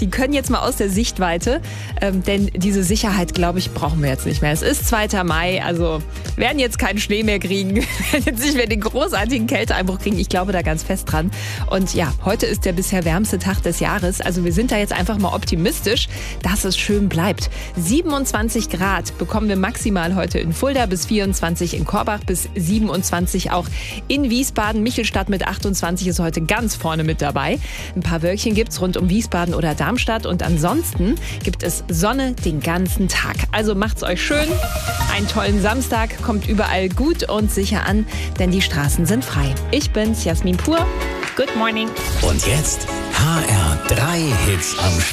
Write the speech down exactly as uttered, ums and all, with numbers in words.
die können jetzt mal aus der Sichtweite, ähm, denn diese Sicherheit, glaube ich, brauchen wir jetzt nicht mehr. Es ist zweiter Mai, also wir werden jetzt keinen Schnee mehr kriegen, wir werden jetzt nicht mehr den großartigen Kälteeinbruch kriegen. Ich glaube da ganz fest dran. Und ja, heute ist der bisher wärmste Tag des Jahres. Also wir sind da jetzt einfach mal optimistisch, dass es schön bleibt. siebenundzwanzig Grad bekommen wir maximal heute in Fulda, bis vierundzwanzig in Korbach, bis siebenundzwanzig auch in Wiesbaden. Michelstadt mit achtundzwanzig ist heute ganz vorne mit dabei. Ein paar Wölkchen gibt's rund um Wiesbaden oder Darmstadt und ansonsten gibt es Sonne den ganzen Tag. Also macht's euch schön. Einen tollen Samstag, kommt überall gut und sicher an, denn die Straßen sind frei. Ich bin's, Jasmin Pur. Good morning. Und jetzt H R drei Hits am Start.